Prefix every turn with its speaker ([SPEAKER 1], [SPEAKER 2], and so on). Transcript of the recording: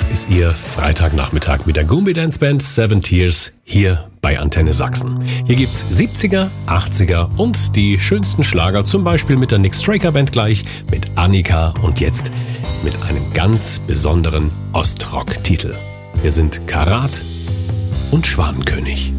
[SPEAKER 1] ist Ihr Freitagnachmittag mit der Goombay Dance Band Seven Tears hier bei Antenne Sachsen. Hier gibt's 70er, 80er und die schönsten Schlager, zum Beispiel mit der Nick Straker Band gleich, mit Annika und jetzt mit einem ganz besonderen Ostrock-Titel. Wir sind Karat und Schwanenkönig.